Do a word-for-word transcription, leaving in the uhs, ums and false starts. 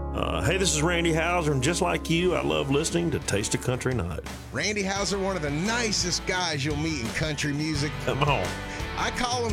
Uh, hey, this is Randy Hauser, and just like you, I love listening to Taste of Country Night. Randy Hauser, one of the nicest guys you'll meet in country music. Come on. I call him